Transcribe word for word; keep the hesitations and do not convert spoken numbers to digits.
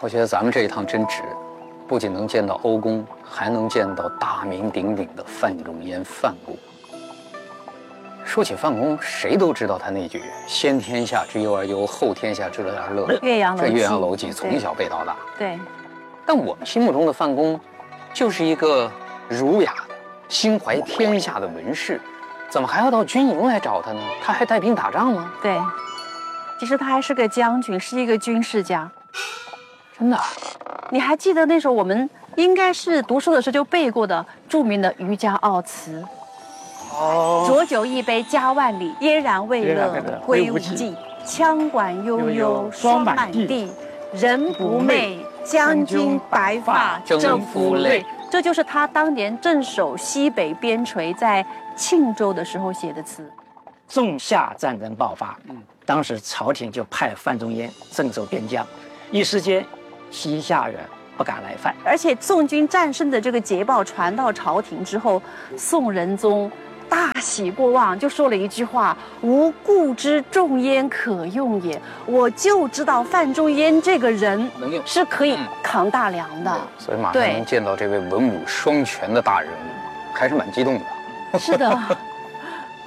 我觉得咱们这一趟真值，不仅能见到欧公，还能见到大名鼎鼎的范仲淹范公。说起范公，谁都知道他那句“先天下之忧而忧，后天下之乐而乐”。 岳阳楼记， 这岳阳楼记从小背到大。 对。 但我们心目中的范公，就是一个儒雅的、心怀天下的文士，怎么还要到军营来找他呢？他还带兵打仗吗？ 对，其实他还是个将军，是一个军事家。 真的？ 你还记得那首我们应该是读书的时候就背过的著名的《渔家傲词》？哦，浊酒一杯家万里，嫣然未勒挥无忌。羌管悠悠霜满地，人不寐，将军白发征夫泪。这就是他当年镇守西北边陲，在庆州的时候写的词。 仲夏战争爆发，嗯，当时朝廷就派范仲淹镇守边疆，一时间西夏人不敢来犯。 而且宋军战胜的这个捷报传到朝廷之后，宋仁宗大喜过望，就说了一句话：“吾故知仲淹可用也。”我就知道范仲淹这个人能用， 是可以扛大梁的。 嗯、所以马上能见到这位文武双全的大人物，还是蛮激动的。 是的。